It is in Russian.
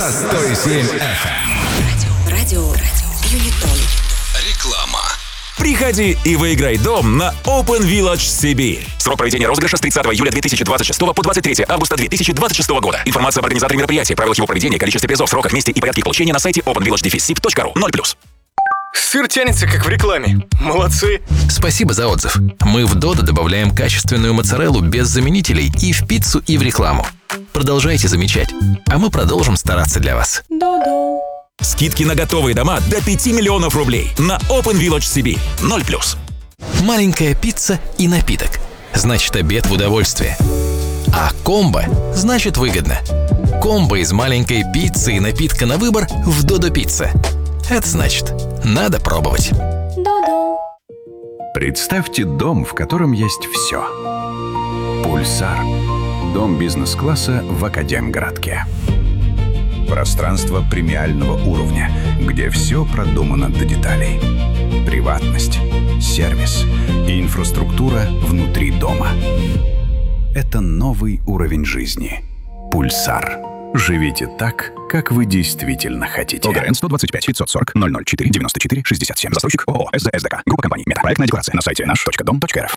на 107 FM. Радио Юнитон. Реклама. Приходи и выиграй дом на Open Village Сибирь. Срок проведения розыгрыша с 30 июля 2026 по 23 августа 2026 года. Информация об организаторе мероприятия, правилах его проведения, количестве призов, сроках, месте и порядке их получения на сайте openvillage-sib.ru. 0+. Сыр тянется, как в рекламе. Молодцы. Спасибо за отзыв. Мы в Додо добавляем качественную моцареллу без заменителей и в пиццу, и в рекламу. Продолжайте замечать, а мы продолжим стараться для вас. Додо. Скидки на готовые дома до 5 миллионов рублей на Open Village Сибирь. 0+. Маленькая пицца и напиток. Значит, обед в удовольствие. А комбо значит выгодно. Комбо из маленькой пиццы и напитка на выбор в Додо Пицца. Это значит, надо пробовать. Додо. Представьте дом, в котором есть все. Пульсар. Дом бизнес-класса в Академгородке. Пространство премиального уровня, где все продумано до деталей. Приватность, сервис и инфраструктура внутри дома. Это новый уровень жизни. Пульсар. Живите так, как вы действительно хотите. ОГРН 125 540 004 94 67. Застройщик ООО СДСДК. Группа компаний Мета. Проектная декларация на сайте наш.дом.рф.